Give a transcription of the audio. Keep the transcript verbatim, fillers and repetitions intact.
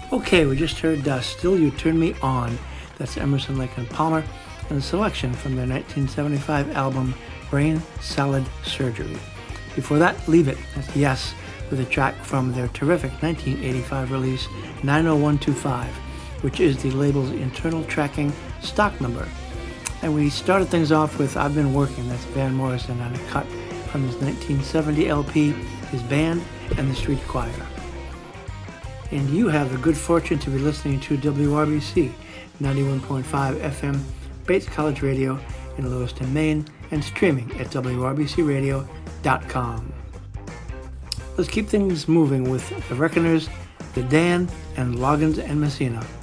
Okay, we just heard uh, Still You Turn Me On. That's Emerson, Lake and Palmer, and a selection from their nineteen seventy-five album Brain Salad Surgery. Before that, Leave It, that's Yes, with a track from their terrific nineteen eighty-five release nine oh one two five, which is the label's internal tracking stock number. And we started things off with I've Been Working, that's Van Morrison, on a cut from his nineteen seventy L P, his band and the Street Choir. And you have the good fortune to be listening to W R B C ninety-one point five F M, Bates College Radio in Lewiston, Maine, and streaming at W R B C radio dot com. Let's keep things moving with the Reckoners, the Dan, and Loggins and Messina.